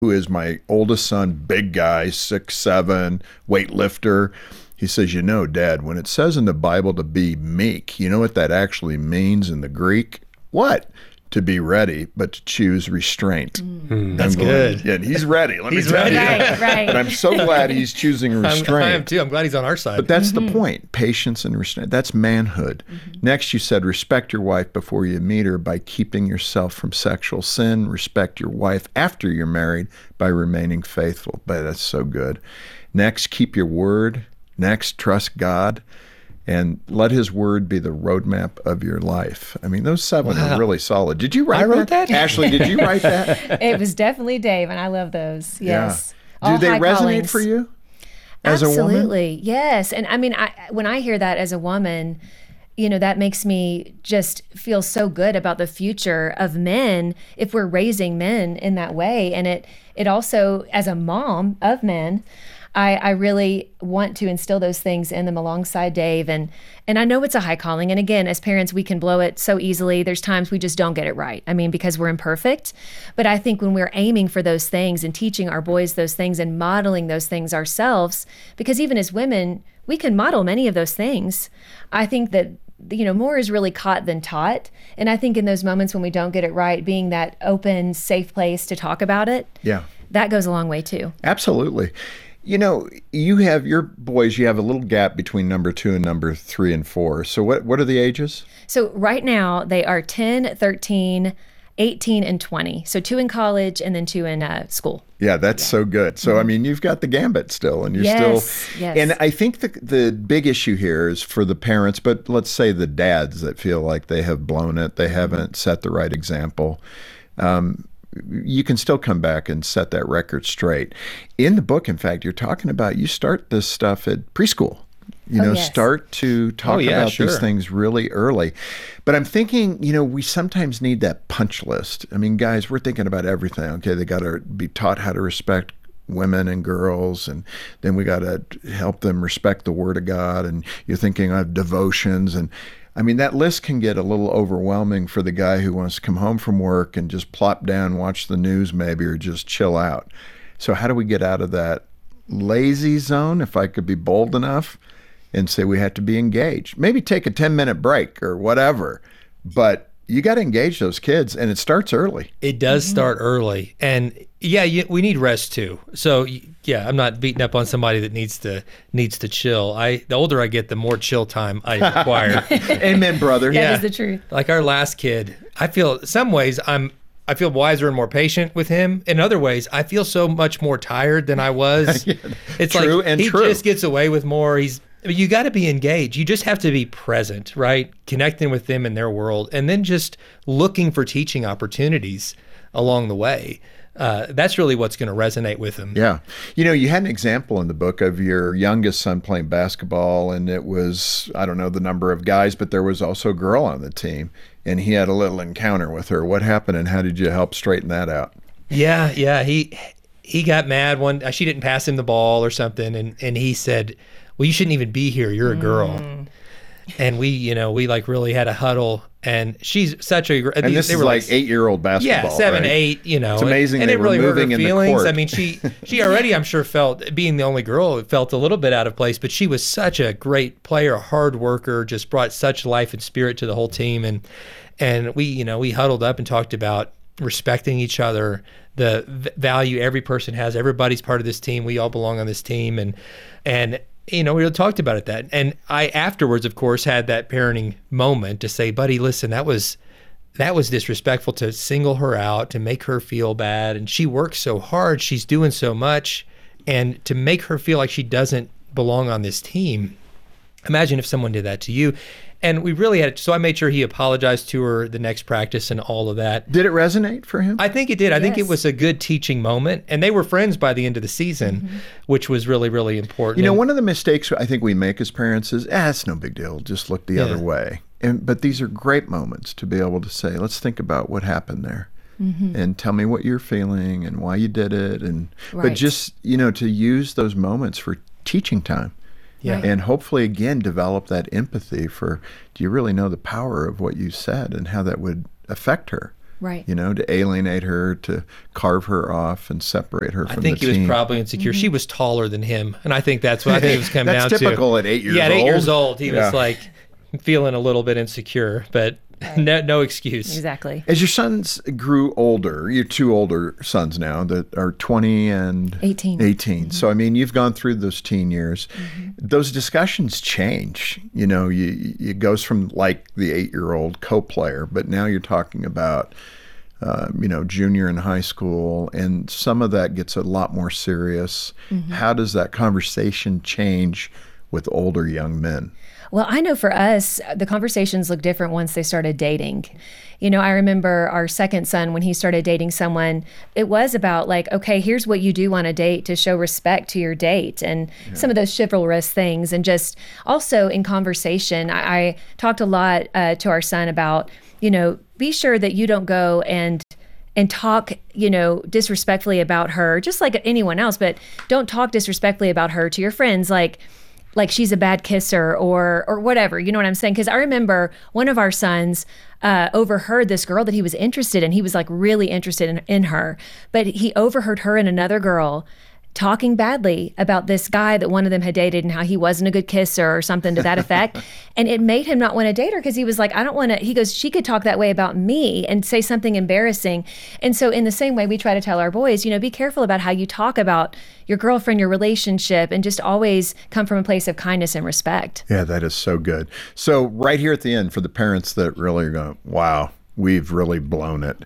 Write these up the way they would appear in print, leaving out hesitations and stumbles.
who is my oldest son, big guy, 6'7", weightlifter. He says, Dad, when it says in the Bible to be meek, you know what that actually means in the Greek? What? To be ready, but to choose restraint. That's good. Yeah, and he's ready. Let me tell you. Right. But I'm so glad he's choosing restraint. I am too. I'm glad he's on our side. But that's the point, patience and restraint. That's manhood. Next, you said respect your wife before you meet her by keeping yourself from sexual sin. Respect your wife after you're married by remaining faithful. But that's so good. Next, keep your word. Next, trust God. And let his word be the roadmap of your life. I mean, those 7 are really solid. Did you write that? Ashley, did you write that? It was definitely Dave, and I love those. Yes. Yeah. Do they resonate for you as a woman? Absolutely, yes. And I mean, when I hear that as a woman, that makes me just feel so good about the future of men if we're raising men in that way. And it also, as a mom of men, I really want to instill those things in them alongside Dave. And I know it's a high calling. And again, as parents, we can blow it so easily. There's times we just don't get it right. I mean, because we're imperfect. But I think when we're aiming for those things and teaching our boys those things and modeling those things ourselves, because even as women, we can model many of those things. I think that more is really caught than taught. And I think in those moments when we don't get it right, being that open, safe place to talk about it, that goes a long way too. Absolutely. You have your boys, you have a little gap between number 2 and number 3 and 4. So what are the ages? So right now they are 10, 13, 18, and 20. So 2 in college and then 2 in school. Yeah, that's so good. So, I mean, you've got the gambit still, and you're still. And I think the big issue here is for the parents, but let's say the dads that feel like they have blown it, they haven't set the right example. You can still come back and set that record straight. In the book, in fact, you're talking about you start this stuff at preschool. Start to talk about these things really early. But I'm thinking, we sometimes need that punch list. I mean, guys, we're thinking about everything. Okay, they got to be taught how to respect women and girls, and then we got to help them respect the Word of God. And you're thinking of devotions, and I mean, that list can get a little overwhelming for the guy who wants to come home from work and just plop down, watch the news maybe, or just chill out. So how do we get out of that lazy zone, if I could be bold enough, and say we have to be engaged? Maybe take a 10-minute break or whatever, but you got to engage those kids, and it starts early. It does start early. And we need rest too. So I'm not beating up on somebody that needs to chill. The older I get, the more chill time I require. Amen, brother. That is the truth. Like our last kid, I feel in some ways I feel wiser and more patient with him. In other ways, I feel so much more tired than I was. It's true, like he just gets away with more. You got to be engaged. You just have to be present, right? Connecting with them in their world, and then just looking for teaching opportunities along the way. That's really what's going to resonate with them. Yeah. You had an example in the book of your youngest son playing basketball, and it was, I don't know the number of guys, but there was also a girl on the team, and he had a little encounter with her. What happened, and how did you help straighten that out? Yeah. He got mad she didn't pass him the ball or something, and he said, well, you shouldn't even be here. You're a girl. And we like really had a huddle, and she's such a. And this is like 8-year-old basketball. Yeah, 7, right? 8. It's amazing. And they it really were hurt her moving in feelings. the court. I mean, she already, I'm sure, felt being the only girl. It felt a little bit out of place, but she was such a great player, a hard worker, just brought such life and spirit to the whole team. And we huddled up and talked about respecting each other, the value every person has. Everybody's part of this team. We all belong on this team, and. We talked about it that. And I afterwards, of course, had that parenting moment to say, buddy, listen, that was disrespectful to single her out, to make her feel bad. And she works so hard. She's doing so much. And to make her feel like she doesn't belong on this team. Imagine if someone did that to you. And we really had, so I made sure he apologized to her the next practice and all of that. Did it resonate for him? I think it did. I think it was a good teaching moment. And they were friends by the end of the season, which was really, really important. One of the mistakes I think we make as parents is, it's no big deal. Just look the other way. But these are great moments to be able to say, let's think about what happened there. And tell me what you're feeling and why you did it. But just, to use those moments for teaching time. Yeah. And hopefully, again, develop that empathy for, do you really know the power of what you said and how that would affect her? Right. To alienate her, to carve her off and separate her from the team. I think he was probably insecure. She was taller than him, and I think that's what I think it was coming down to. That's typical at 8 years old. Yeah, at 8 years old, he was like feeling a little bit insecure, but no excuse. Exactly. As your sons grew older, your two older sons now that are 20 and 18. Mm-hmm. So, you've gone through those teen years. Mm-hmm. Those discussions change. It goes from like the 8-year-old co-player, but now you're talking about, junior in high school, and some of that gets a lot more serious. Mm-hmm. How does that conversation change with older young men? Well, I know for us, the conversations look different once they started dating. I remember our second son, when he started dating someone, it was about like, okay, here's what you do on a date to show respect to your date, and some of those chivalrous things. And just also in conversation, I talked a lot to our son about, be sure that you don't go and talk, disrespectfully about her, just like anyone else, but don't talk disrespectfully about her to your friends, like she's a bad kisser or whatever, you know what I'm saying? Because I remember one of our sons overheard this girl that he was interested in. He was like really interested in her, but he overheard her and another girl talking badly about this guy that one of them had dated and how he wasn't a good kisser or something to that effect. And it made him not want to date her because he was like, I don't want to, he goes, she could talk that way about me and say something embarrassing. And so in the same way, we try to tell our boys, be careful about how you talk about your girlfriend, your relationship, and just always come from a place of kindness and respect. Yeah, that is so good. So right here at the end, for the parents that really are going, wow, we've really blown it.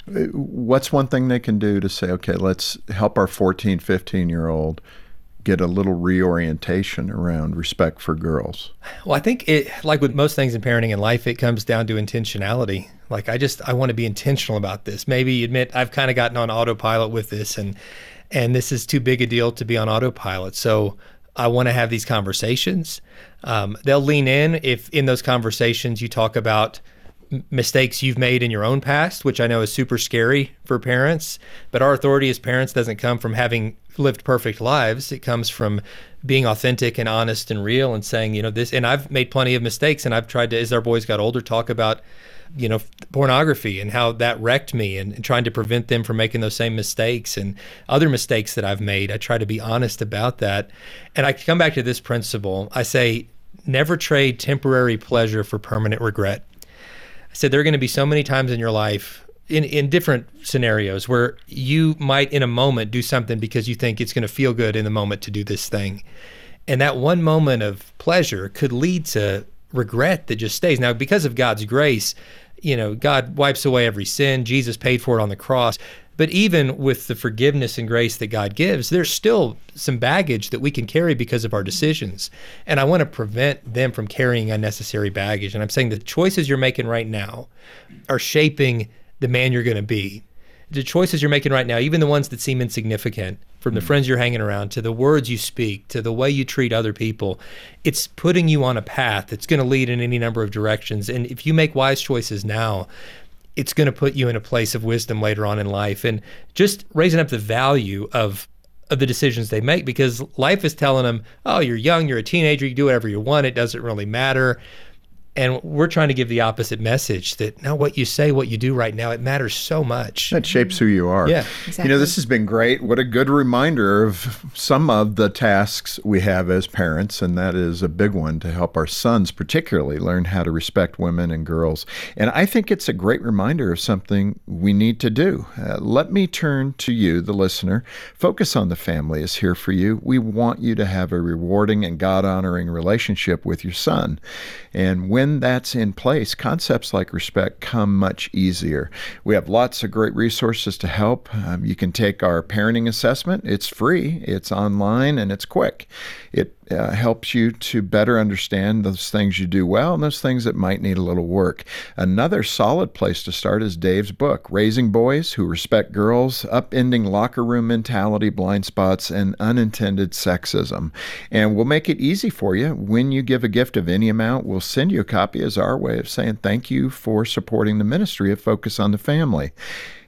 What's one thing they can do to say, okay, let's help our 14, 15-year-old get a little reorientation around respect for girls? Well, I think like with most things in parenting and life, it comes down to intentionality. Like I want to be intentional about this. Maybe admit I've kind of gotten on autopilot with this, and this is too big a deal to be on autopilot. So I want to have these conversations. They'll lean in if in those conversations you talk about mistakes you've made in your own past, which I know is super scary for parents. But our authority as parents doesn't come from having lived perfect lives. It comes from being authentic and honest and real and saying, this, and I've made plenty of mistakes, and I've tried to, as our boys got older, talk about, pornography and how that wrecked me, and trying to prevent them from making those same mistakes and other mistakes that I've made. I try to be honest about that. And I come back to this principle. I say, never trade temporary pleasure for permanent regret. I said there are going to be so many times in your life, in different scenarios, where you might in a moment do something because you think it's going to feel good in the moment to do this thing. And that one moment of pleasure could lead to regret that just stays. Now, because of God's grace, God wipes away every sin. Jesus paid for it on the cross. But even with the forgiveness and grace that God gives, there's still some baggage that we can carry because of our decisions. And I want to prevent them from carrying unnecessary baggage. And I'm saying the choices you're making right now are shaping the man you're going to be. The choices you're making right now, even the ones that seem insignificant, from the friends you're hanging around to the words you speak to the way you treat other people, it's putting you on a path that's going to lead in any number of directions. And if you make wise choices now, it's going to put you in a place of wisdom later on in life, and just raising up the value of the decisions they make, because life is telling them, oh, you're young, you're a teenager, you can do whatever you want, it doesn't really matter. And we're trying to give the opposite message, that now what you say, what you do right now, it matters so much. That shapes who you are. Yeah, exactly. This has been great. What a good reminder of some of the tasks we have as parents, and that is a big one, to help our sons particularly learn how to respect women and girls. And I think it's a great reminder of something we need to do. Let me turn to you, the listener. Focus on the Family is here for you. We want you to have a rewarding and God-honoring relationship with your son. And when that's in place, concepts like respect come much easier. We have lots of great resources to help. You can take our parenting assessment. It's free, it's online, and it's quick. It helps you to better understand those things you do well and those things that might need a little work. Another solid place to start is Dave's book, Raising Boys Who Respect Girls, Upending Locker Room Mentality, Blind Spots, and Unintended Sexism. And we'll make it easy for you. When you give a gift of any amount, we'll send you a copy as our way of saying thank you for supporting the ministry of Focus on the Family.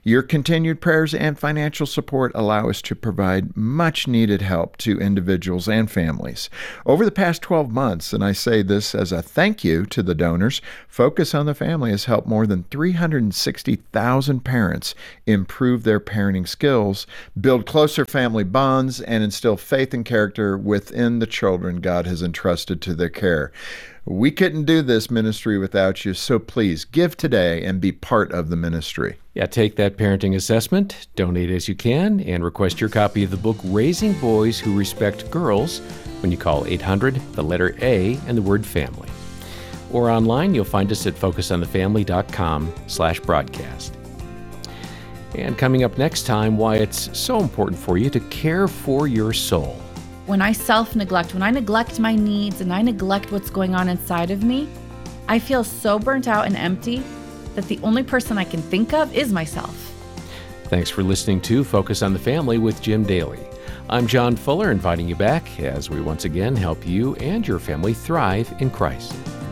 Your continued prayers and financial support allow us to provide much needed help to individuals and families. Over the past 12 months, and I say this as a thank you to the donors, Focus on the Family has helped more than 360,000 parents improve their parenting skills, build closer family bonds, and instill faith and character within the children God has entrusted to their care. We couldn't do this ministry without you, so please give today and be part of the ministry. Yeah, take that parenting assessment, donate as you can, and request your copy of the book Raising Boys Who Respect Girls when you call 800, the letter A, and the word family. Or online, you'll find us at focusonthefamily.com/broadcast. And coming up next time, why it's so important for you to care for your soul. When I self-neglect, when I neglect my needs and I neglect what's going on inside of me, I feel so burnt out and empty that the only person I can think of is myself. Thanks for listening to Focus on the Family with Jim Daly. I'm John Fuller, inviting you back as we once again help you and your family thrive in Christ.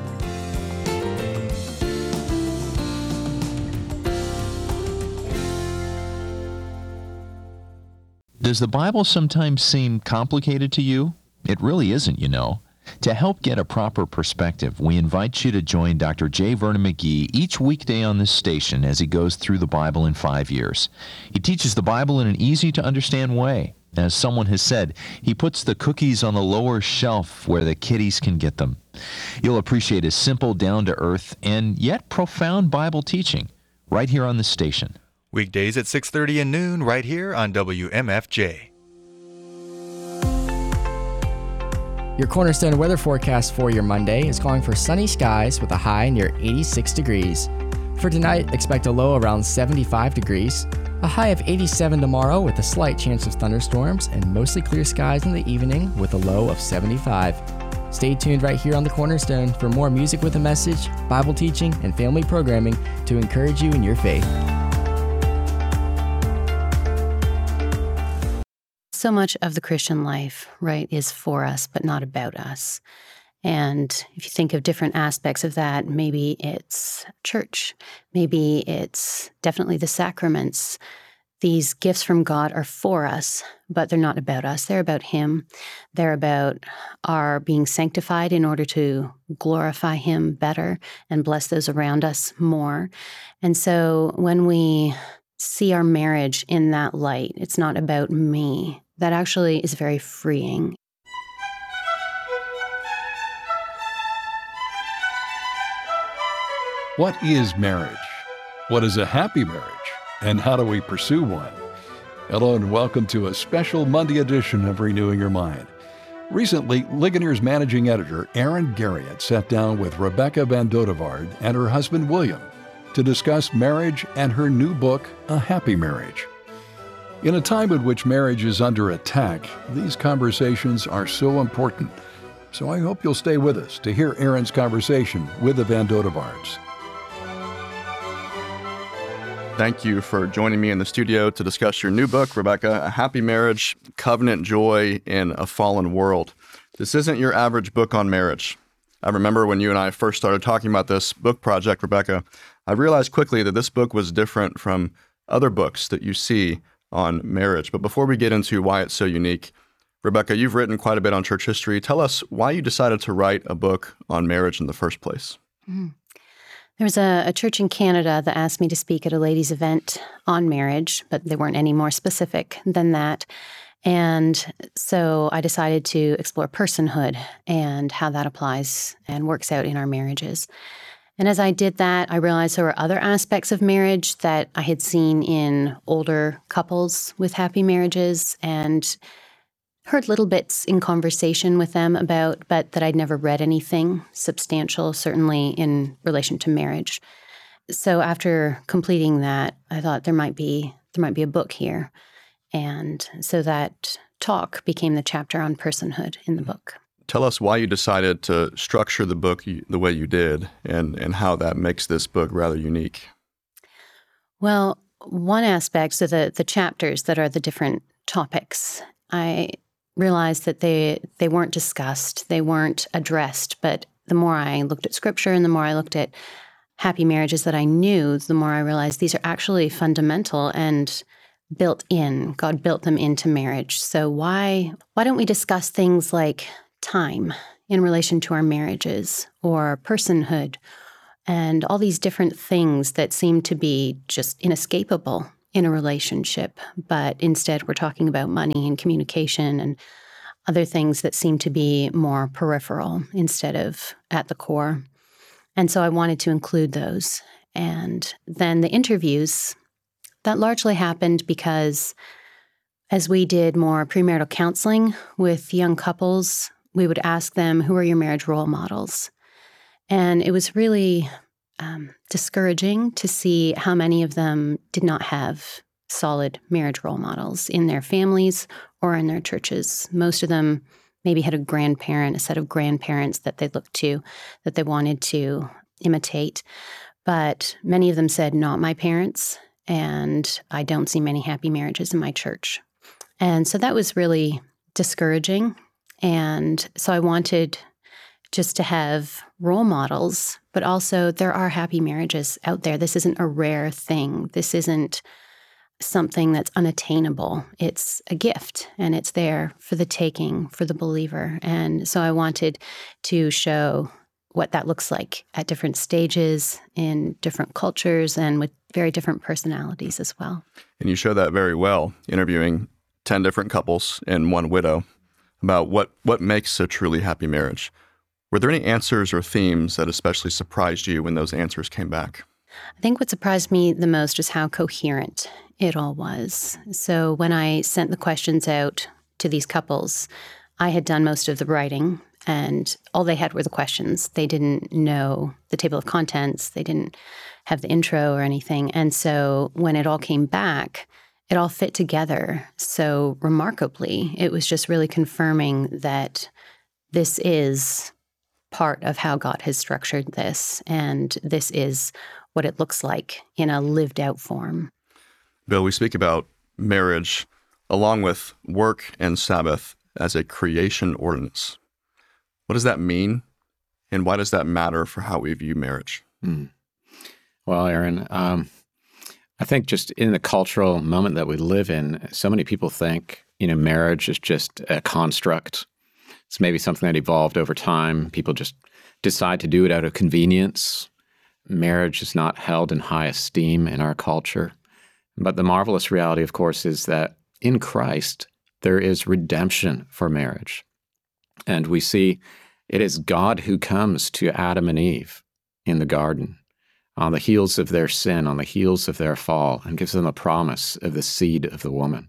Does the Bible sometimes seem complicated to you? It really isn't, you know. To help get a proper perspective, we invite you to join Dr. J. Vernon McGee each weekday on this station as he goes through the Bible in 5 years. He teaches the Bible in an easy-to-understand way. As someone has said, he puts the cookies on the lower shelf where the kiddies can get them. You'll appreciate his simple, down-to-earth, and yet profound Bible teaching right here on this station. Weekdays at 6:30 and noon right here on WMFJ. Your Cornerstone weather forecast for your Monday is calling for sunny skies with a high near 86 degrees. For tonight, expect a low around 75 degrees, a high of 87 tomorrow with a slight chance of thunderstorms, and mostly clear skies in the evening with a low of 75. Stay tuned right here on the Cornerstone for more music with a message, Bible teaching, and family programming to encourage you in your faith. So much of the Christian life, right, is for us, but not about us. And if you think of different aspects of that, maybe it's church, maybe it's definitely the sacraments. These gifts from God are for us, but they're not about us. They're about Him. They're about our being sanctified in order to glorify Him better and bless those around us more. And so when we see our marriage in that light, it's not about me. That actually is very freeing. What is marriage? What is a happy marriage? And how do we pursue one? Hello and welcome to a special Monday edition of Renewing Your Mind. Recently, Ligonier's managing editor, Aaron Garriott, sat down with Rebecca Van Dodevard and her husband, William, to discuss marriage and her new book, A Happy Marriage. In a time in which marriage is under attack, these conversations are so important. So I hope you'll stay with us to hear Aaron's conversation with the Van Dodevards. Thank you for joining me in the studio to discuss your new book, Rebecca, A Happy Marriage, Covenant Joy in a Fallen World. This isn't your average book on marriage. I remember when you and I first started talking about this book project, Rebecca, I realized quickly that this book was different from other books that you see on marriage. But before we get into why it's so unique, Rebecca, you've written quite a bit on church history. Tell us why you decided to write a book on marriage in the first place. There was a church in Canada that asked me to speak at a ladies' event on marriage, but they weren't any more specific than that. And so I decided to explore personhood and how that applies and works out in our marriages. And as I did that, I realized there were other aspects of marriage that I had seen in older couples with happy marriages and heard little bits in conversation with them about, but that I'd never read anything substantial, certainly in relation to marriage. So after completing that, I thought there might be a book here. And so that talk became the chapter on personhood in the book. Tell us why you decided to structure the book the way you did and how that makes this book rather unique. Well, one aspect, so the chapters that are the different topics, I realized that they weren't discussed, they weren't addressed, but the more I looked at Scripture and the more I looked at happy marriages that I knew, the more I realized these are actually fundamental and built in. God built them into marriage. So why don't we discuss things like time in relation to our marriages, or personhood, and all these different things that seem to be just inescapable in a relationship, but instead we're talking about money and communication and other things that seem to be more peripheral instead of at the core. And so I wanted to include those. And then the interviews, that largely happened because as we did more premarital counseling with young couples, we would ask them, who are your marriage role models? And it was really discouraging to see how many of them did not have solid marriage role models in their families or in their churches. Most of them maybe had a grandparent, a set of grandparents that they looked to, that they wanted to imitate. But many of them said, not my parents, and I don't see many happy marriages in my church. And so that was really discouraging. And so I wanted just to have role models, but also there are happy marriages out there. This isn't a rare thing. This isn't something that's unattainable. It's a gift, and it's there for the taking for the believer. And so I wanted to show what that looks like at different stages in different cultures and with very different personalities as well. And you show that very well, interviewing 10 different couples and one widow about what makes a truly happy marriage. Were there any answers or themes that especially surprised you when those answers came back? I think what surprised me the most was how coherent it all was. So when I sent the questions out to these couples, I had done most of the writing, and all they had were the questions. They didn't know the table of contents. They didn't have the intro or anything. And so when it all came back, it all fit together so remarkably. It was just really confirming that this is part of how God has structured this, and this is what it looks like in a lived out form. Bill, we speak about marriage along with work and Sabbath as a creation ordinance. What does that mean, and why does that matter for how we view marriage? Well, Aaron, I think just in the cultural moment that we live in, so many people think, marriage is just a construct. It's maybe something that evolved over time. People just decide to do it out of convenience. Marriage is not held in high esteem in our culture. But the marvelous reality, of course, is that in Christ, there is redemption for marriage. And we see it is God who comes to Adam and Eve in the garden on the heels of their sin, on the heels of their fall, and gives them a promise of the seed of the woman.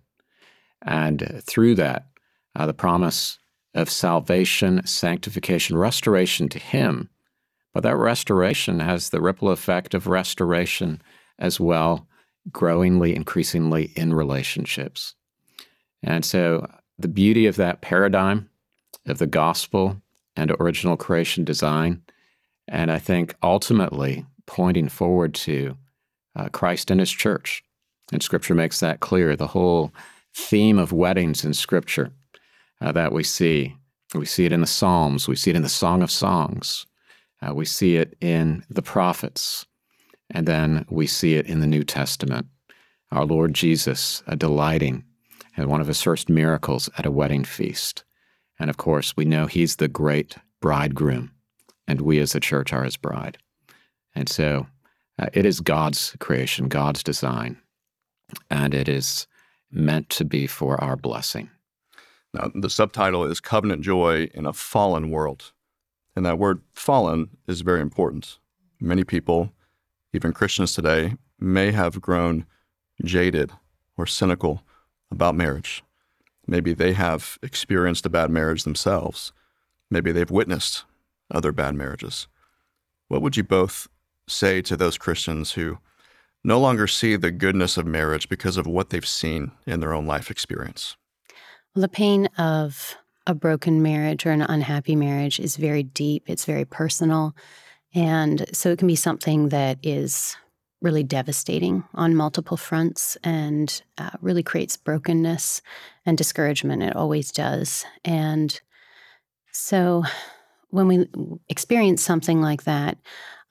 And through that, the promise of salvation, sanctification, restoration to him. But that restoration has the ripple effect of restoration as well, growingly, increasingly in relationships. And so the beauty of that paradigm of the gospel and original creation design, and I think ultimately pointing forward to Christ and his church. And Scripture makes that clear. The whole theme of weddings in Scripture that we see it in the Psalms, we see it in the Song of Songs, we see it in the prophets, and then we see it in the New Testament. Our Lord Jesus delighting in one of his first miracles at a wedding feast. And of course, we know he's the great bridegroom, and we as a church are his bride. And so it is God's creation, God's design, and it is meant to be for our blessing. Now, the subtitle is Covenant Joy in a Fallen World. And that word fallen is very important. Many people, even Christians today, may have grown jaded or cynical about marriage. Maybe they have experienced a bad marriage themselves. Maybe they've witnessed other bad marriages. What would you both say to those Christians who no longer see the goodness of marriage because of what they've seen in their own life experience? Well, the pain of a broken marriage or an unhappy marriage is very deep. It's very personal. And so it can be something that is really devastating on multiple fronts and really creates brokenness and discouragement. It always does. And so when we experience something like that,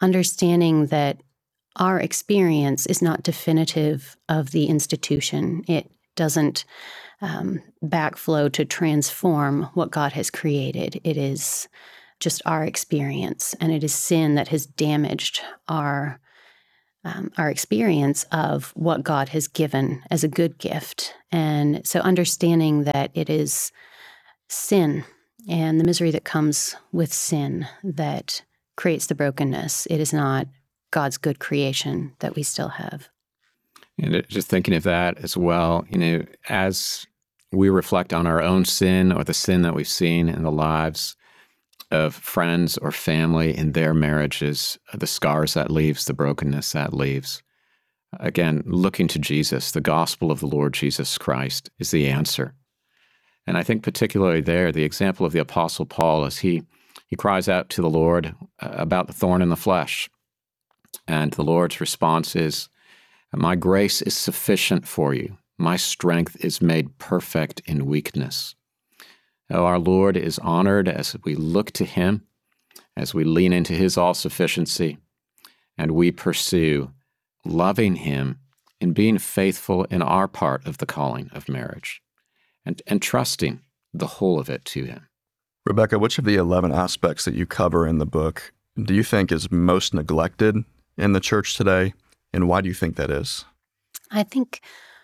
understanding that our experience is not definitive of the institution. It doesn't backflow to transform what God has created. It is just our experience, and it is sin that has damaged our experience of what God has given as a good gift. And so understanding that it is sin and the misery that comes with sin that creates the brokenness. It is not God's good creation that we still have. And just thinking of that as well, as we reflect on our own sin or the sin that we've seen in the lives of friends or family in their marriages, the scars that leaves, the brokenness that leaves. Again, looking to Jesus, the gospel of the Lord Jesus Christ is the answer. And I think particularly there, the example of the Apostle Paul as he cries out to the Lord about the thorn in the flesh. And the Lord's response is, "My grace is sufficient for you. My strength is made perfect in weakness." Oh, our Lord is honored as we look to him, as we lean into his all-sufficiency, and we pursue loving him and being faithful in our part of the calling of marriage, and trusting the whole of it to him. Rebecca, which of the 11 aspects that you cover in the book do you think is most neglected in the church today, and why do you think that is? I think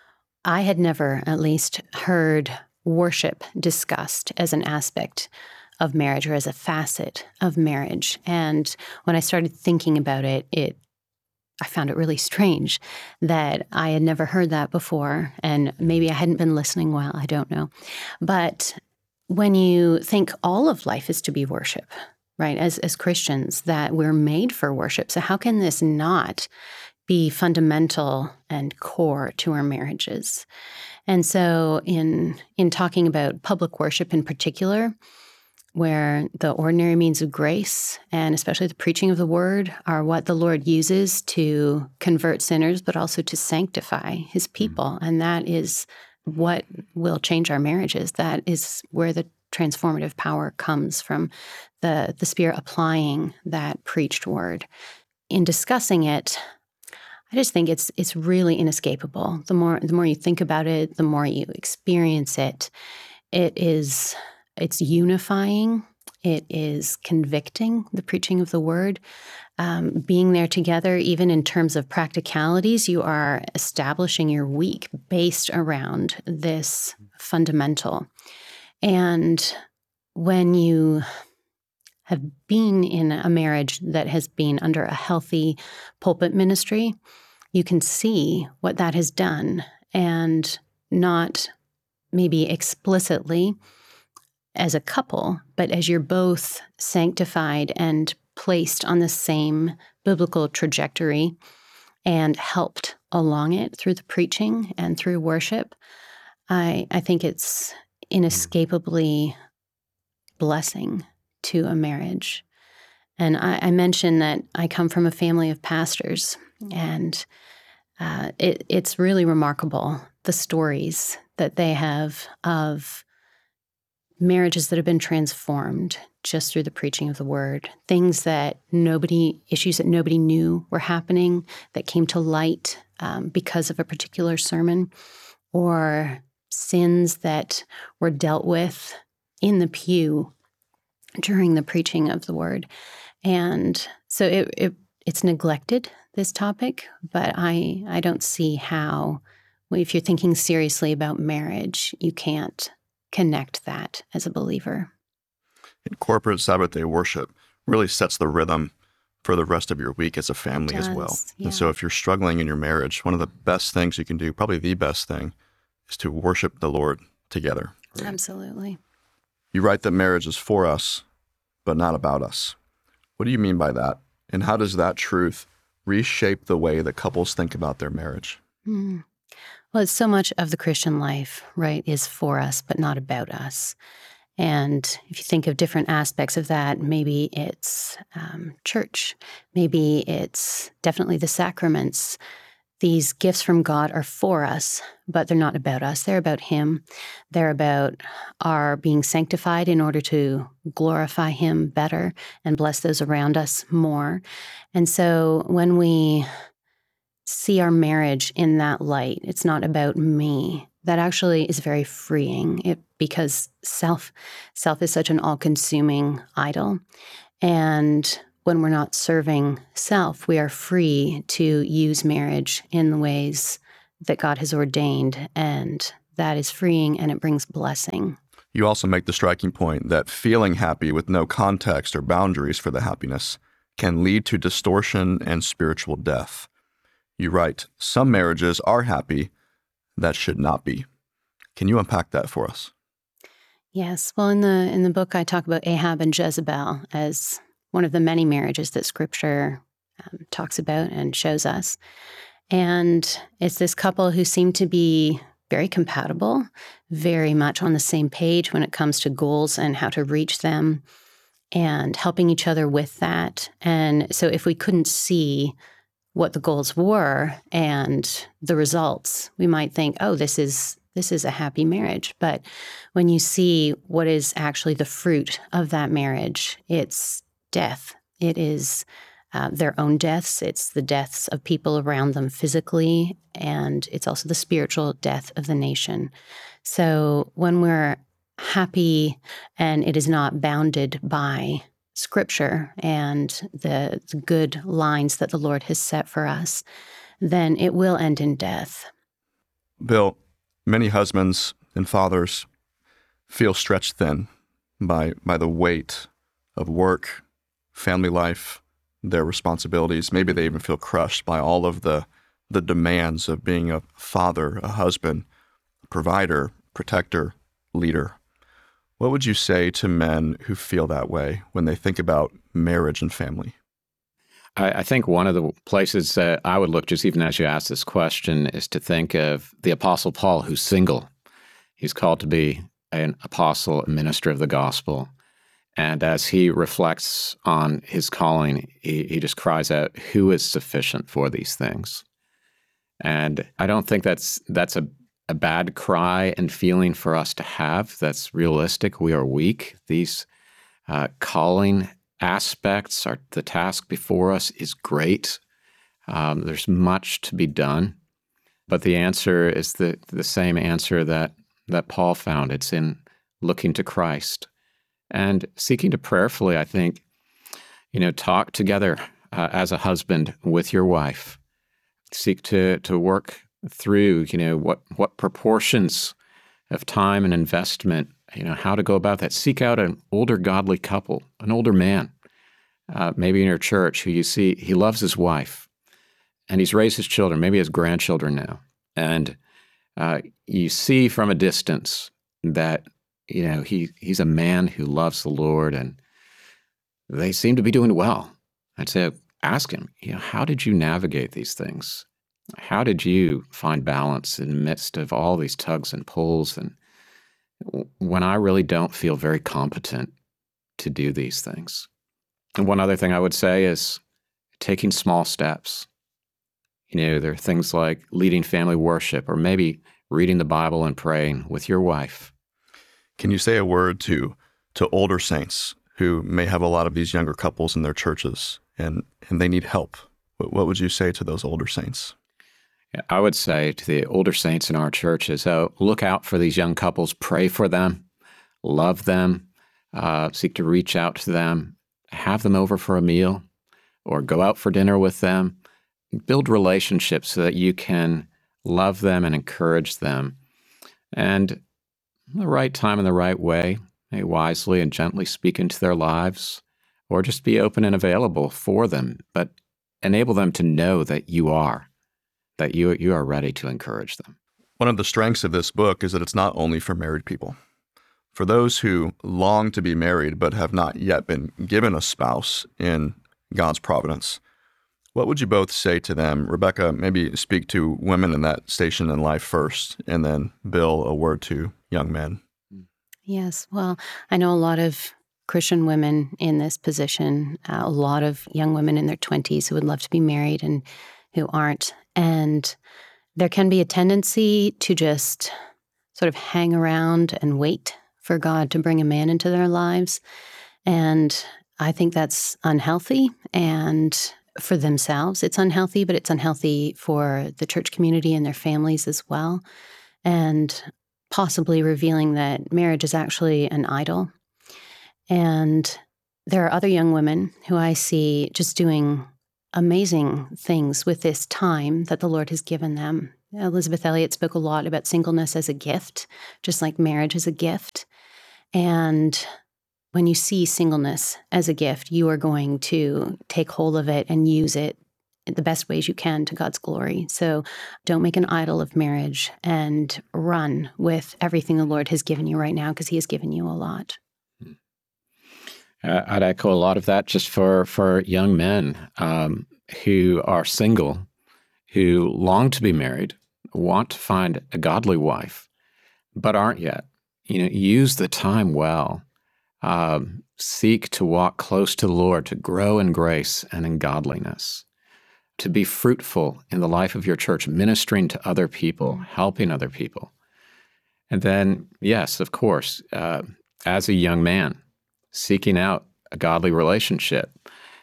I had never, at least, heard worship discussed as an aspect of marriage or as a facet of marriage. And when I started thinking about it, I found it really strange that I had never heard that before. And maybe I hadn't been listening well, I don't know. But when you think all of life is to be worship, right, as Christians, that we're made for worship. So how can this not be fundamental and core to our marriages? And so in talking about public worship in particular, where the ordinary means of grace and especially the preaching of the word are what the Lord uses to convert sinners, but also to sanctify his people. And that is what will change our marriages. That is where the transformative power comes from, the Spirit applying that preached word. In discussing it, I just think it's really inescapable. The more you think about it, the more you experience it. It's unifying. It is convicting, the preaching of the word. Being there together, even in terms of practicalities, you are establishing your week based around this fundamental. And when you have been in a marriage that has been under a healthy pulpit ministry, you can see what that has done, and not maybe explicitly as a couple, but as you're both sanctified and placed on the same biblical trajectory and helped along it through the preaching and through worship. I think it's inescapably blessing to a marriage. And I mentioned that I come from a family of pastors, and it's really remarkable, the stories that they have of marriages that have been transformed just through the preaching of the word, issues that nobody knew were happening that came to light because of a particular sermon, or sins that were dealt with in the pew during the preaching of the word. And so it's neglected, this topic, but I don't see how, if you're thinking seriously about marriage, you can't connect that as a believer. And corporate Sabbath day worship really sets the rhythm for the rest of your week as a family as well. Yeah. And so if you're struggling in your marriage, one of the best things you can do, probably the best thing, is to worship the Lord together. Right? Absolutely. You write that marriage is for us, but not about us. What do you mean by that? And how does that truth reshape the way that couples think about their marriage? Well, it's so much of the Christian life, right, is for us, but not about us. And if you think of different aspects of that, maybe it's church, maybe it's definitely the sacraments, these gifts from God are for us, but they're not about us. They're about Him. They're about our being sanctified in order to glorify Him better and bless those around us more. And so when we see our marriage in that light, it's not about me. That actually is very freeing because self is such an all-consuming idol. And when we're not serving self, we are free to use marriage in the ways that God has ordained, and that is freeing and it brings blessing. You also make the striking point that feeling happy with no context or boundaries for the happiness can lead to distortion and spiritual death. You write, some marriages are happy that should not be. Can you unpack that for us? Yes. Well, in the book, I talk about Ahab and Jezebel as one of the many marriages that Scripture talks about and shows us. And it's this couple who seem to be very compatible, very much on the same page when it comes to goals and how to reach them, and helping each other with that. And so if we couldn't see what the goals were and the results, we might think, oh, this is a happy marriage. But when you see what is actually the fruit of that marriage, it's death. It is their own deaths. It's the deaths of people around them physically, and it's also the spiritual death of the nation. So when we're happy and it is not bounded by Scripture and the good lines that the Lord has set for us, then it will end in death. Bill, many husbands and fathers feel stretched thin by the weight of work, family life, their responsibilities. Maybe they even feel crushed by all of the demands of being a father, a husband, a provider, protector, leader. What would you say to men who feel that way when they think about marriage and family? I think one of the places that I would look, just even as you ask this question, is to think of the Apostle Paul, who's single. He's called to be an apostle, a minister of the gospel. And as he reflects on his calling, he just cries out, who is sufficient for these things? And I don't think that's a bad cry and feeling for us to have. That's realistic. We are weak. These calling aspects, the task before us is great. There's much to be done. But the answer is the same answer that Paul found. It's in looking to Christ and seeking to prayerfully, I think, talk together as a husband with your wife. Seek to work through, what proportions of time and investment, how to go about that. Seek out an older godly couple, an older man, maybe in your church, who you see, he loves his wife and he's raised his children, maybe his grandchildren now. And you see from a distance that, he's a man who loves the Lord and they seem to be doing well. I'd say, ask him, how did you navigate these things? How did you find balance in the midst of all these tugs and pulls? And when I really don't feel very competent to do these things. And one other thing I would say is taking small steps. There are things like leading family worship or maybe reading the Bible and praying with your wife. Can you say a word to older saints who may have a lot of these younger couples in their churches and they need help? What would you say to those older saints? I would say to the older saints in our churches, look out for these young couples, pray for them, love them, seek to reach out to them, have them over for a meal or go out for dinner with them. Build relationships so that you can love them and encourage them. And the right time and the right way, may wisely and gently speak into their lives or just be open and available for them, but enable them to know that you are ready to encourage them. One of the strengths of this book is that it's not only for married people. For those who long to be married but have not yet been given a spouse in God's providence, what would you both say to them? Rebecca, maybe speak to women in that station in life first, and then Bill, a word to young men. Yes, well, I know a lot of Christian women in this position, a lot of young women in their 20s who would love to be married and who aren't. And there can be a tendency to just sort of hang around and wait for God to bring a man into their lives. And I think that's unhealthy. And for themselves, it's unhealthy, but it's unhealthy for the church community and their families as well. And possibly revealing that marriage is actually an idol. And there are other young women who I see just doing amazing things with this time that the Lord has given them. Elizabeth Elliot spoke a lot about singleness as a gift, just like marriage is a gift. And when you see singleness as a gift, you are going to take hold of it and use it in the best ways you can to God's glory. So don't make an idol of marriage, and run with everything the Lord has given you right now, because he has given you a lot. I'd echo a lot of that just for young men who are single, who long to be married, want to find a godly wife, but aren't yet. Use the time well. Seek to walk close to the Lord, to grow in grace and in godliness, to be fruitful in the life of your church, ministering to other people, helping other people. And then, yes, of course, as a young man, seeking out a godly relationship,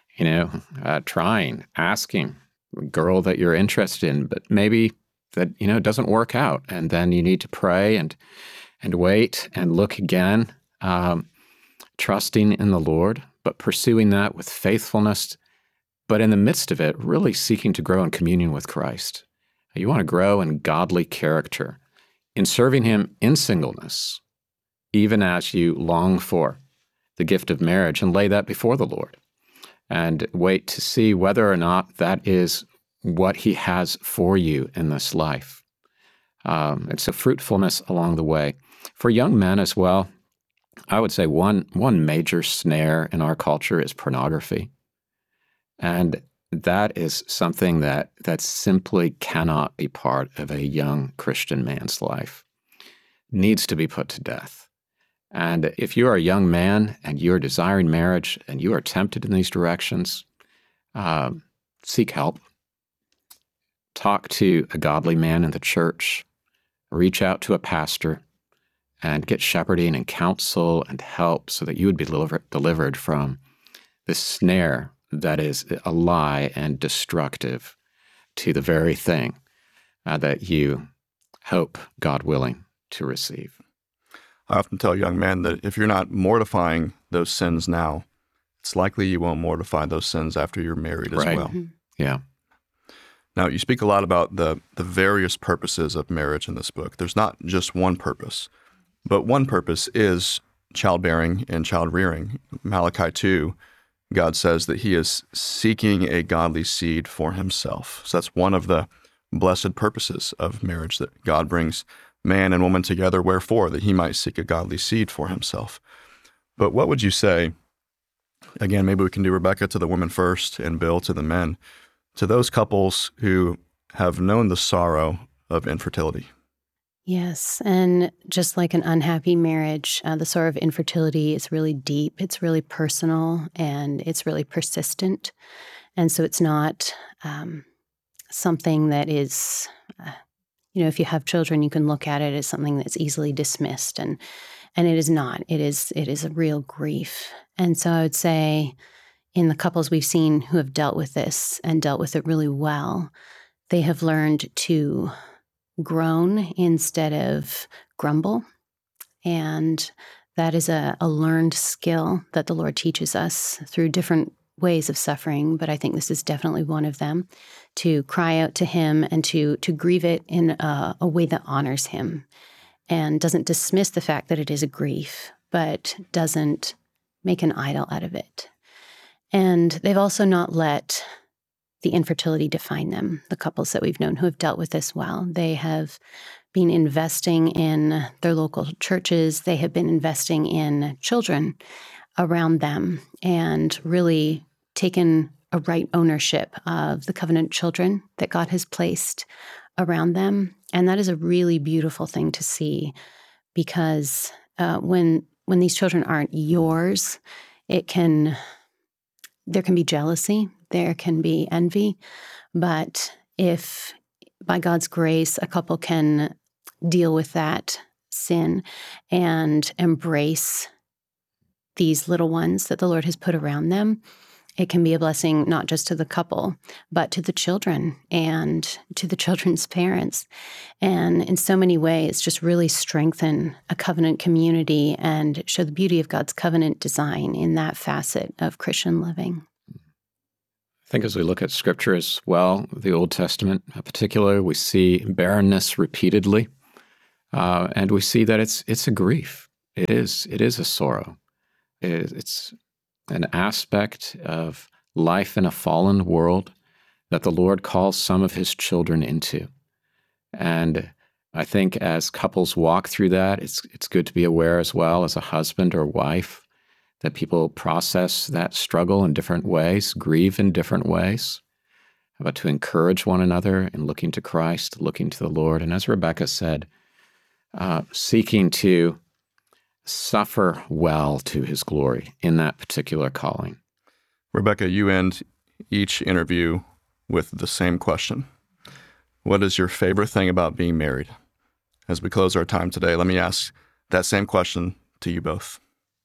trying, asking a girl that you're interested in, but maybe that, doesn't work out. And then you need to pray and wait and look again, trusting in the Lord, but pursuing that with faithfulness. But in the midst of it, really seeking to grow in communion with Christ. You want to grow in godly character, in serving him in singleness, even as you long for the gift of marriage, and lay that before the Lord and wait to see whether or not that is what he has for you in this life. It's a fruitfulness along the way. For young men as well, I would say one major snare in our culture is pornography. And that is something that simply cannot be part of a young Christian man's life. Needs to be put to death. And if you are a young man and you are desiring marriage and you are tempted in these directions, seek help. Talk to a godly man in the church. Reach out to a pastor and get shepherding and counsel and help so that you would be delivered from this snare that is a lie and destructive to the very thing that you hope, God willing, to receive. I often tell young men that if you're not mortifying those sins now, it's likely you won't mortify those sins after you're married as well. Mm-hmm. Yeah. Now, you speak a lot about the various purposes of marriage in this book. There's not just one purpose, but one purpose is childbearing and child rearing. Malachi 2, God says that he is seeking a godly seed for himself. So that's one of the blessed purposes of marriage, that God brings man and woman together. Wherefore? That he might seek a godly seed for himself. But what would you say, again, maybe we can do Rebecca to the women first and Bill to the men, to those couples who have known the sorrow of infertility? Yes, and just like an unhappy marriage, the sorrow of infertility is really deep, it's really personal, and it's really persistent. And so it's not something that is, if you have children, you can look at it as something that's easily dismissed, and it is not. It is a real grief. And so I would say in the couples we've seen who have dealt with this and dealt with it really well, they have learned to groan instead of grumble. And that is a learned skill that the Lord teaches us through different ways of suffering, but I think this is definitely one of them, to cry out to him and to grieve it in a way that honors him and doesn't dismiss the fact that it is a grief, but doesn't make an idol out of it. And they've also not let the infertility define them, the couples that we've known who have dealt with this well. They have been investing in their local churches. They have been investing in children around them and really taken a right ownership of the covenant children that God has placed around them. And that is a really beautiful thing to see, because when these children aren't yours, there can be jealousy, there can be envy, But if by God's grace, a couple can deal with that sin and embrace these little ones that the Lord has put around them, it can be a blessing not just to the couple, but to the children and to the children's parents. And in so many ways, just really strengthen a covenant community and show the beauty of God's covenant design in that facet of Christian living. I think as we look at Scripture as well, the Old Testament in particular, we see barrenness repeatedly, and we see that it's a grief. It is a sorrow. It's an aspect of life in a fallen world that the Lord calls some of his children into. And I think as couples walk through that, it's good to be aware as well as a husband or wife that people process that struggle in different ways, grieve in different ways, but to encourage one another in looking to Christ, looking to the Lord. And as Rebecca said, seeking to suffer well to his glory in that particular calling. Rebecca, you end each interview with the same question. What is your favorite thing about being married? As we close our time today, let me ask that same question to you both.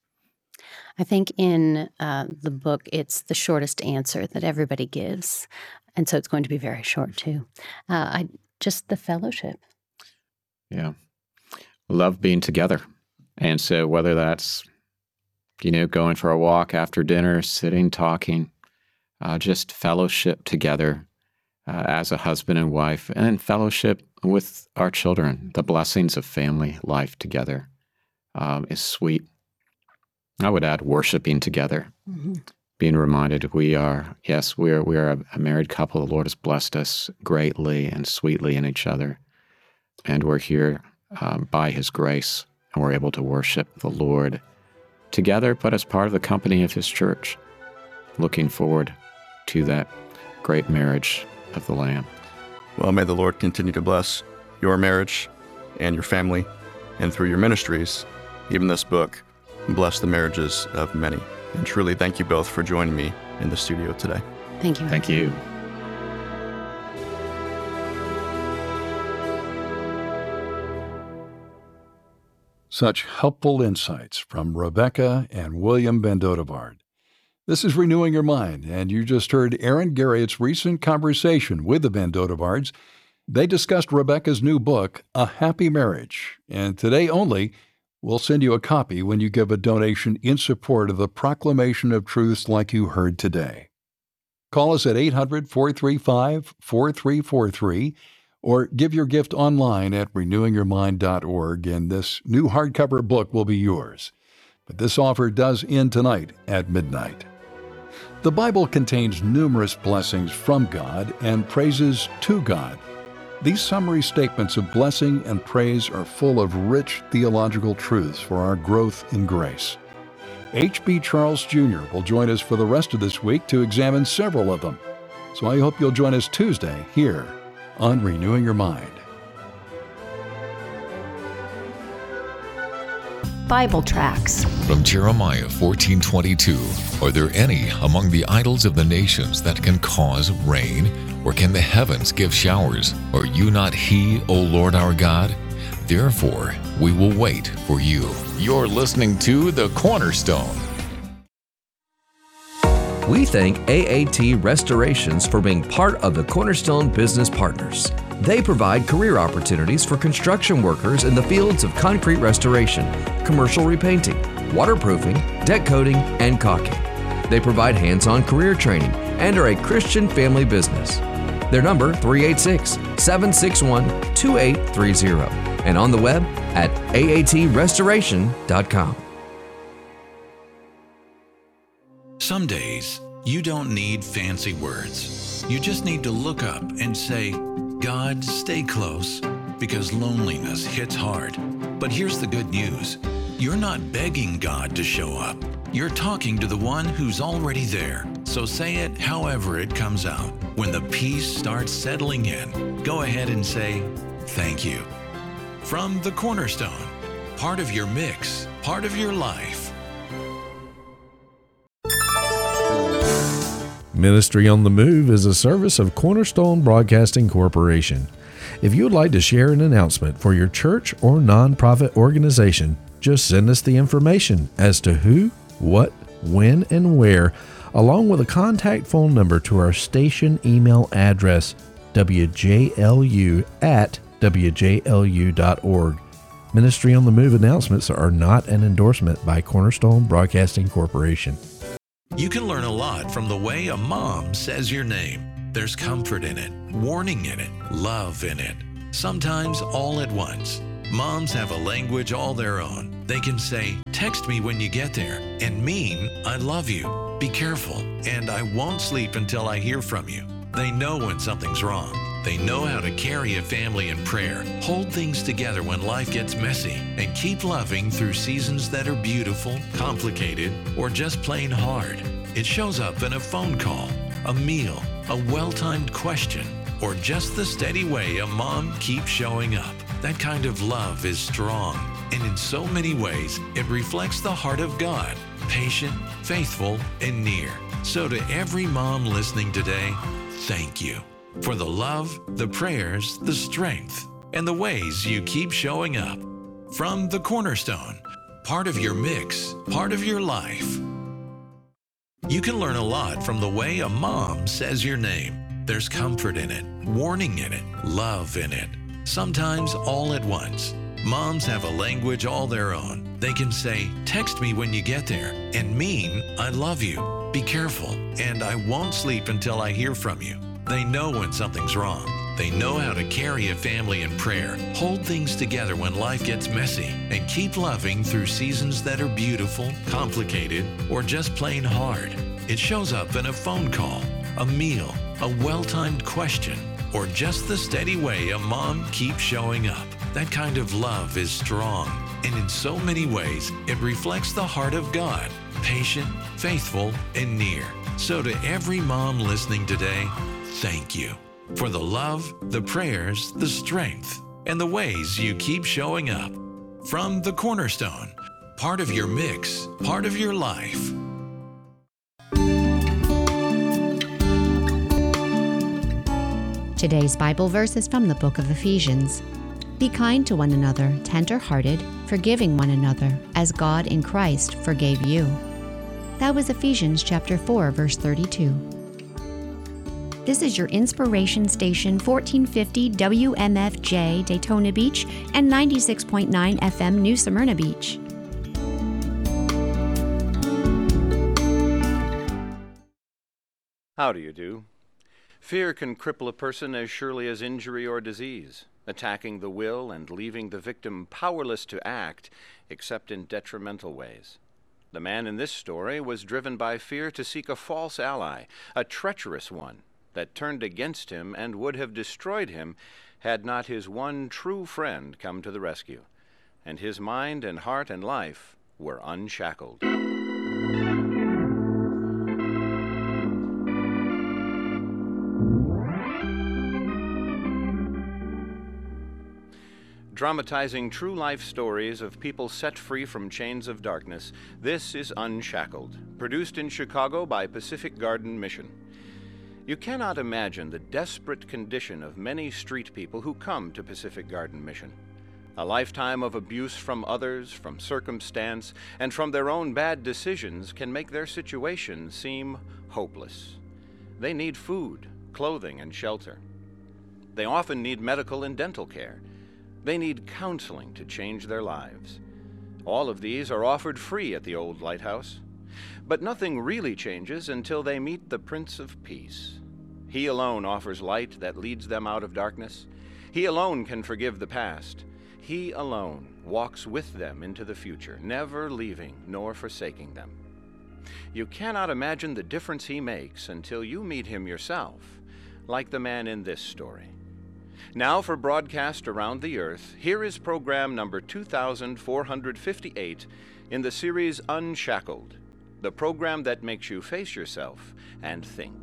I think in the book, it's the shortest answer that everybody gives. And so it's going to be very short, too. Just the fellowship. Yeah. Love being together. And so whether that's, going for a walk after dinner, sitting, talking, just fellowship together as a husband and wife, and then fellowship with our children, the blessings of family life together is sweet. I would add worshiping together, being reminded we are a married couple. The Lord has blessed us greatly and sweetly in each other, and we're here by his grace. And we're able to worship the Lord together, but as part of the company of his church, looking forward to that great marriage of the Lamb. Well, may the Lord continue to bless your marriage and your family, and through your ministries, even this book, bless the marriages of many. And truly, thank you both for joining me in the studio today. Thank you. Thank you. Such helpful insights from Rebecca and William Bendodevard. This is Renewing Your Mind, and you just heard Aaron Garrett's recent conversation with the Bendodevards. They discussed Rebecca's new book, A Happy Marriage, and today only, we'll send you a copy when you give a donation in support of the proclamation of truths like you heard today. Call us at 800-435-4343, or give your gift online at renewingyourmind.org, and this new hardcover book will be yours. But this offer does end tonight at midnight. The Bible contains numerous blessings from God and praises to God. These summary statements of blessing and praise are full of rich theological truths for our growth in grace. H.B. Charles Jr. will join us for the rest of this week to examine several of them. So I hope you'll join us Tuesday here on Renewing Your Mind. Bible tracts from Jeremiah 14:22. Are there any among the idols of the nations that can cause rain, or can the heavens give showers? Are you not He, O Lord our God? Therefore, we will wait for you. You're listening to The Cornerstone. We thank AAT Restorations for being part of the Cornerstone Business Partners. They provide career opportunities for construction workers in the fields of concrete restoration, commercial repainting, waterproofing, deck coating, and caulking. They provide hands-on career training and are a Christian family business. Their number, 386-761-2830, and on the web at aatrestoration.com. Some days, you don't need fancy words. You just need to look up and say, God, stay close, because loneliness hits hard. But here's the good news. You're not begging God to show up. You're talking to the one who's already there. So say it however it comes out. When the peace starts settling in, go ahead and say, thank you. From The Cornerstone, part of your mix, part of your life. Ministry on the Move is a service of Cornerstone Broadcasting Corporation. If you would like to share an announcement for your church or nonprofit organization, just send us the information as to who, what, when, and where, along with a contact phone number to our station email address, wjlu@wjlu.org. Ministry on the Move announcements are not an endorsement by Cornerstone Broadcasting Corporation. You can learn a lot from the way a mom says your name. There's comfort in it, warning in it, love in it. Sometimes all at once. Moms have a language all their own. They can say, "Text me when you get there," and mean, "I love you, be careful, and I won't sleep until I hear from you." They know when something's wrong. They know how to carry a family in prayer, hold things together when life gets messy, and keep loving through seasons that are beautiful, complicated, or just plain hard. It shows up in a phone call, a meal, a well-timed question, or just the steady way a mom keeps showing up. That kind of love is strong, and in so many ways, it reflects the heart of God, patient, faithful, and near. So to every mom listening today, thank you for the love, the prayers, the strength, and the ways you keep showing up. From the Cornerstone, part of your mix, part of your life. You can learn a lot from the way a mom says your name. There's comfort in it, warning in it, love in it. Sometimes all at once. Moms have a language all their own. They can say, "Text me when you get there," and mean, "I love you, be careful, and I won't sleep until I hear from you." They know when something's wrong. They know how to carry a family in prayer, hold things together when life gets messy, and keep loving through seasons that are beautiful, complicated, or just plain hard. It shows up in a phone call, a meal, a well-timed question, or just the steady way a mom keeps showing up. That kind of love is strong, and in so many ways, it reflects the heart of God, patient, faithful, and near. So to every mom listening today, thank you for the love, the prayers, the strength, and the ways you keep showing up. From the Cornerstone, part of your mix, part of your life. Today's Bible verse is from the book of Ephesians. Be kind to one another, tender-hearted, forgiving one another, as God in Christ forgave you. That was Ephesians chapter 4, verse 32. This is your inspiration station, 1450 WMFJ Daytona Beach and 96.9 FM New Smyrna Beach. How do you do? Fear can cripple a person as surely as injury or disease, attacking the will and leaving the victim powerless to act except in detrimental ways. The man in this story was driven by fear to seek a false ally, a treacherous one, that turned against him and would have destroyed him had not his one true friend come to the rescue, and his mind and heart and life were unshackled. Dramatizing true life stories of people set free from chains of darkness, this is Unshackled, produced in Chicago by Pacific Garden Mission. You cannot imagine the desperate condition of many street people who come to Pacific Garden Mission. A lifetime of abuse from others, from circumstance, and from their own bad decisions can make their situation seem hopeless. They need food, clothing, and shelter. They often need medical and dental care. They need counseling to change their lives. All of these are offered free at the Old Lighthouse. But nothing really changes until they meet the Prince of Peace. He alone offers light that leads them out of darkness. He alone can forgive the past. He alone walks with them into the future, never leaving nor forsaking them. You cannot imagine the difference he makes until you meet him yourself, like the man in this story. Now for broadcast around the earth, here is program number 2458 in the series Unshackled, the program that makes you face yourself and think.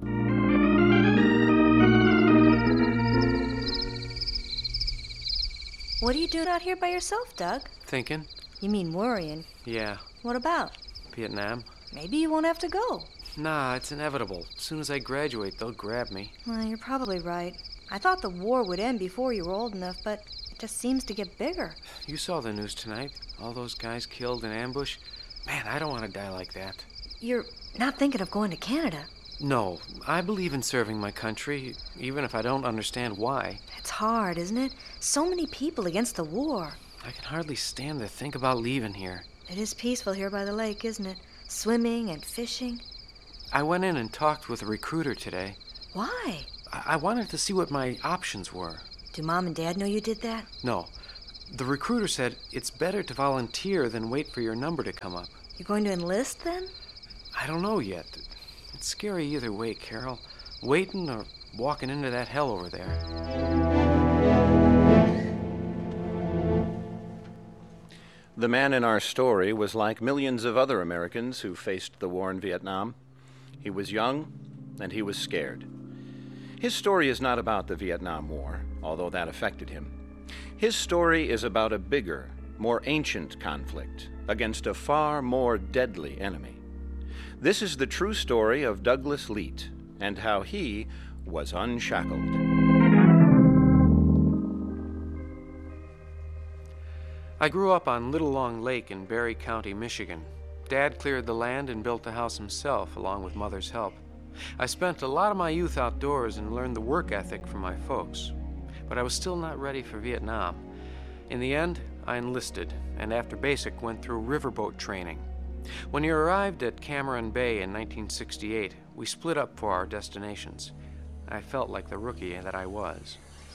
What are you doing out here by yourself, Doug? Thinking. You mean worrying? Yeah. What about? Vietnam. Maybe you won't have to go. Nah, it's inevitable. As soon as I graduate, they'll grab me. Well, you're probably right. I thought the war would end before you were old enough, but it just seems to get bigger. You saw the news tonight. All those guys killed in ambush. Man, I don't want to die like that. You're not thinking of going to Canada? No, I believe in serving my country, even if I don't understand why. It's hard, isn't it? So many people against the war. I can hardly stand to think about leaving here. It is peaceful here by the lake, isn't it? Swimming and fishing. I went in and talked with a recruiter today. Why? I wanted to see what my options were. Do Mom and Dad know you did that? No. The recruiter said it's better to volunteer than wait for your number to come up. You're going to enlist then? I don't know yet. It's scary either way, Carol. Waiting or walking into that hell over there. The man in our story was like millions of other Americans who faced the war in Vietnam. He was young, and he was scared. His story is not about the Vietnam War, although that affected him. His story is about a bigger, more ancient conflict against a far more deadly enemy. This is the true story of Douglas Leete and how he was unshackled. I grew up on Little Long Lake in Barry County, Michigan. Dad cleared the land and built the house himself, along with Mother's help. I spent a lot of my youth outdoors and learned the work ethic from my folks. But I was still not ready for Vietnam. In the end, I enlisted, and after basic, went through riverboat training. When we arrived at Cameron Bay in 1968, we split up for our destinations. I felt like the rookie that I was.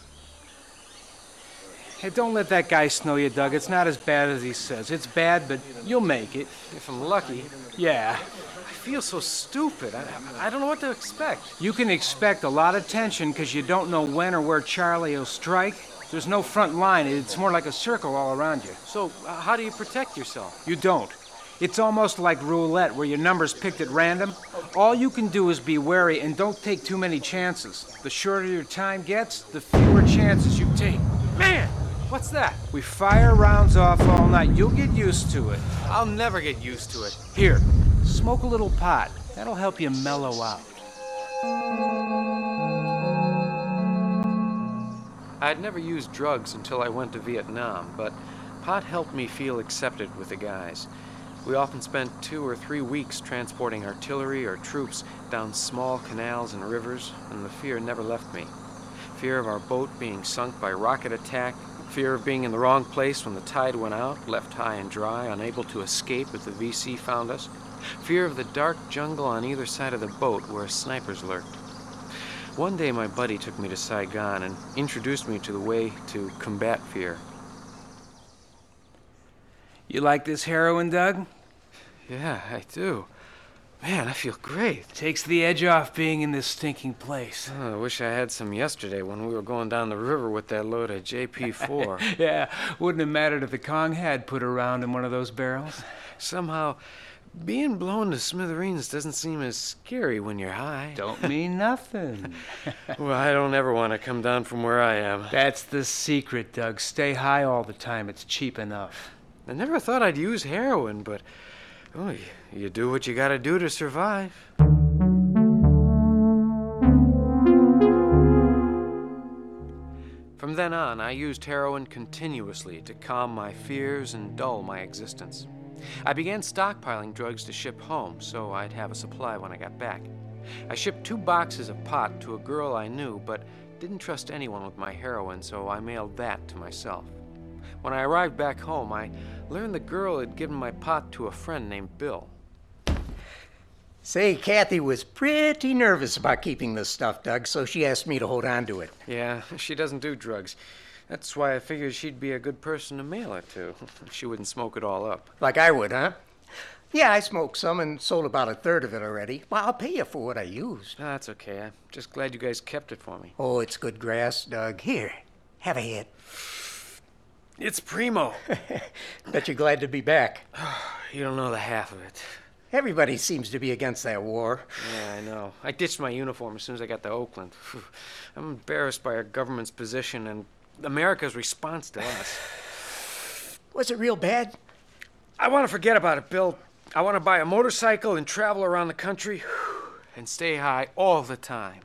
Hey, don't let that guy snow you, Doug. It's not as bad as he says. It's bad, but you'll make it. If I'm lucky. Yeah. I feel so stupid. I don't know what to expect. You can expect a lot of tension because you don't know when or where Charlie will strike. There's no front line. It's more like a circle all around you. So, how do you protect yourself? You don't. It's almost like roulette, where your number's picked at random. All you can do is be wary and don't take too many chances. The shorter your time gets, the fewer chances you take. Man! What's that? We fire rounds off all night. You'll get used to it. I'll never get used to it. Here, smoke a little pot. That'll help you mellow out. I'd never used drugs until I went to Vietnam, but pot helped me feel accepted with the guys. We often spent 2 or 3 weeks transporting artillery or troops down small canals and rivers, and the fear never left me. Fear of our boat being sunk by rocket attack, fear of being in the wrong place when the tide went out, left high and dry, unable to escape if the VC found us, fear of the dark jungle on either side of the boat where snipers lurked. One day my buddy took me to Saigon and introduced me to the way to combat fear. You like this heroin, Doug? Yeah, I do. Man, I feel great. Takes the edge off being in this stinking place. Oh, I wish I had some yesterday when we were going down the river with that load of JP4. Yeah, wouldn't have mattered if the Kong had put a round in one of those barrels. Somehow, being blown to smithereens doesn't seem as scary when you're high. Don't mean nothing. Well, I don't ever want to come down from where I am. That's the secret, Doug. Stay high all the time. It's cheap enough. I never thought I'd use heroin, but you do what you gotta do to survive. From then on, I used heroin continuously to calm my fears and dull my existence. I began stockpiling drugs to ship home, so I'd have a supply when I got back. I shipped 2 boxes of pot to a girl I knew, but didn't trust anyone with my heroin, so I mailed that to myself. When I arrived back home, I learned the girl had given my pot to a friend named Bill. Say, Kathy was pretty nervous about keeping this stuff, Doug, so she asked me to hold on to it. Yeah, she doesn't do drugs. That's why I figured she'd be a good person to mail it to. She wouldn't smoke it all up. Like I would, huh? Yeah, I smoked some and sold about 1/3 of it already. Well, I'll pay you for what I used. No, that's okay. I'm just glad you guys kept it for me. Oh, it's good grass, Doug. Here, have a hit. It's primo. Bet you're glad to be back. You don't know the half of it. Everybody seems to be against that war. Yeah, I know. I ditched my uniform as soon as I got to Oakland. I'm embarrassed by our government's position and America's response to us. Was it real bad? I want to forget about it, Bill. I want to buy a motorcycle and travel around the country. and stay high all the time.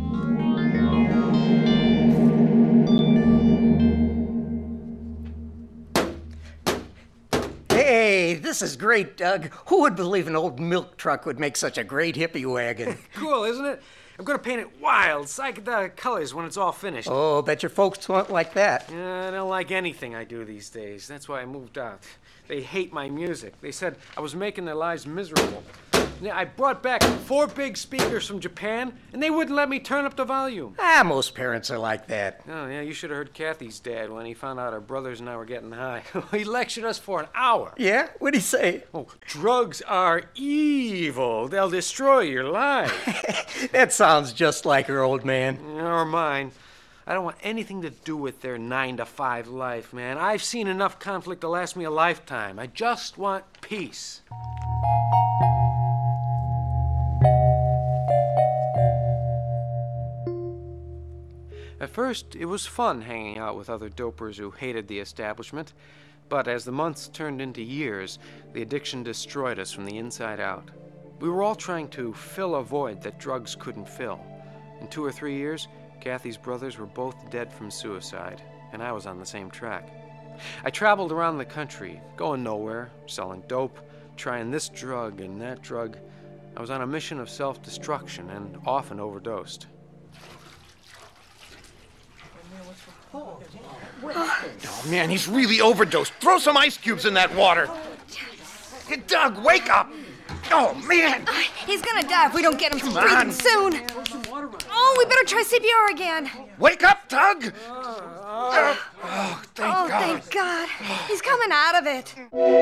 Hey, this is great, Doug. Who would believe an old milk truck would make such a great hippie wagon? Cool, isn't it? I'm gonna paint it wild, psychedelic colors when it's all finished. Oh, bet your folks won't like that. Yeah, I don't like anything I do these days. That's why I moved out. They hate my music. They said I was making their lives miserable. I brought back 4 big speakers from Japan, and they wouldn't let me turn up the volume. Most parents are like that. Oh, yeah, you should have heard Kathy's dad when he found out our brothers and I were getting high. He lectured us for an hour. Yeah? What'd he say? Oh, drugs are evil. They'll destroy your life. That sounds just like her, old man. Or mine. I don't want anything to do with their 9-to-5 life, man. I've seen enough conflict to last me a lifetime. I just want peace. At first, it was fun hanging out with other dopers who hated the establishment, but as the months turned into years, the addiction destroyed us from the inside out. We were all trying to fill a void that drugs couldn't fill. In 2 or 3 years, Kathy's brothers were both dead from suicide, and I was on the same track. I traveled around the country, going nowhere, selling dope, trying this drug and that drug. I was on a mission of self-destruction and often overdosed. Oh, man, he's really overdosed. Throw some ice cubes in that water. Hey, Doug, wake up. Oh, man. He's gonna die if we don't get him some breathing soon. Oh, we better try CPR again. Wake up, Doug. Thank God. Thank God. He's coming out of it.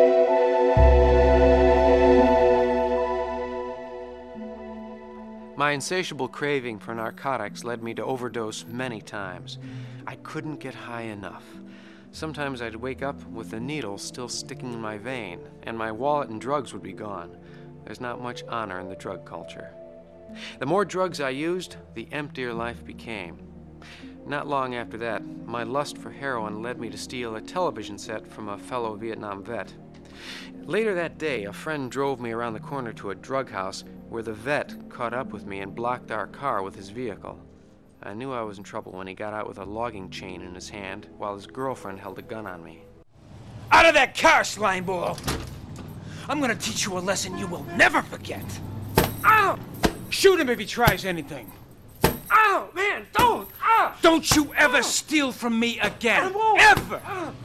My insatiable craving for narcotics led me to overdose many times. I couldn't get high enough. Sometimes I'd wake up with the needle still sticking in my vein, and my wallet and drugs would be gone. There's not much honor in the drug culture. The more drugs I used, the emptier life became. Not long after that, my lust for heroin led me to steal a television set from a fellow Vietnam vet. Later that day, a friend drove me around the corner to a drug house where the vet caught up with me and blocked our car with his vehicle. I knew I was in trouble when he got out with a logging chain in his hand while his girlfriend held a gun on me. Out of that car, slime ball! I'm gonna teach you a lesson you will never forget. Ow! Shoot him if he tries anything. Ow, man, don't! Don't you ever steal from me again. Ever!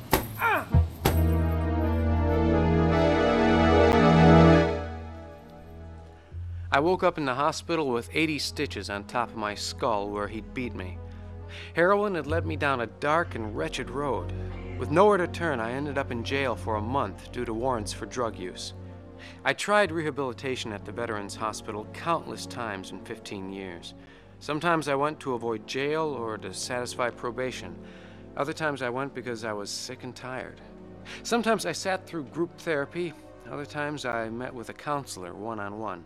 I woke up in the hospital with 80 stitches on top of my skull where he'd beat me. Heroin had led me down a dark and wretched road. With nowhere to turn, I ended up in jail for a month due to warrants for drug use. I tried rehabilitation at the Veterans Hospital countless times in 15 years. Sometimes I went to avoid jail or to satisfy probation. Other times I went because I was sick and tired. Sometimes I sat through group therapy. Other times I met with a counselor one-on-one.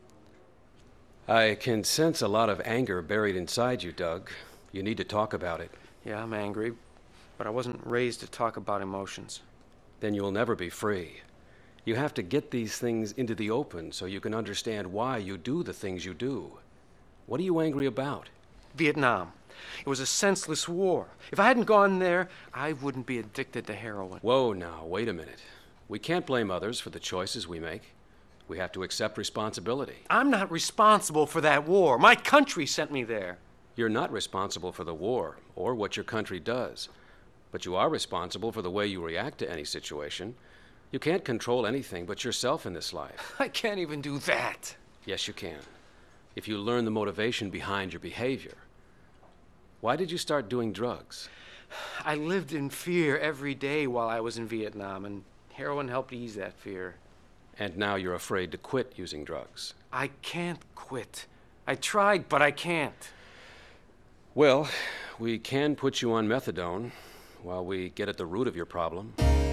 I can sense a lot of anger buried inside you, Doug. You need to talk about it. Yeah, I'm angry, but I wasn't raised to talk about emotions. Then you'll never be free. You have to get these things into the open so you can understand why you do the things you do. What are you angry about? Vietnam. It was a senseless war. If I hadn't gone there, I wouldn't be addicted to heroin. Whoa, now, wait a minute. We can't blame others for the choices we make. We have to accept responsibility. I'm not responsible for that war. My country sent me there. You're not responsible for the war or what your country does, but you are responsible for the way you react to any situation. You can't control anything but yourself in this life. I can't even do that. Yes, you can, if you learn the motivation behind your behavior. Why did you start doing drugs? I lived in fear every day while I was in Vietnam, and heroin helped ease that fear. And now you're afraid to quit using drugs. I can't quit. I tried, but I can't. Well, we can put you on methadone while we get at the root of your problem.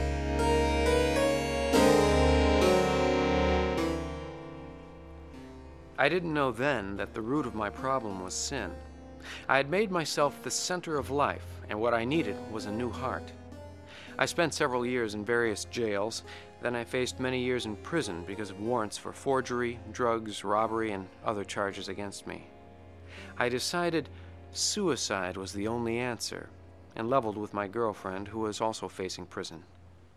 I didn't know then that the root of my problem was sin. I had made myself the center of life, and what I needed was a new heart. I spent several years in various jails. Then I faced many years in prison because of warrants for forgery, drugs, robbery, and other charges against me. I decided suicide was the only answer and leveled with my girlfriend, who was also facing prison.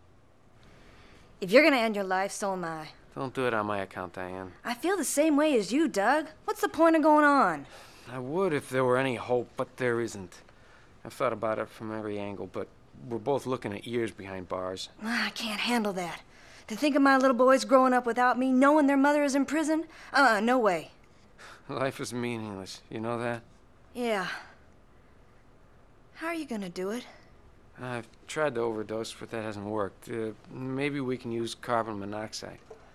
If you're gonna end your life, so am I. Don't do it on my account, Diane. I feel the same way as you, Doug. What's the point of going on? I would if there were any hope, but there isn't. I've thought about it from every angle, but we're both looking at years behind bars. I can't handle that. To think of my little boys growing up without me, knowing their mother is in prison? No way. Life is meaningless, you know that? Yeah. How are you gonna do it? I've tried to overdose, but that hasn't worked. Maybe we can use carbon monoxide.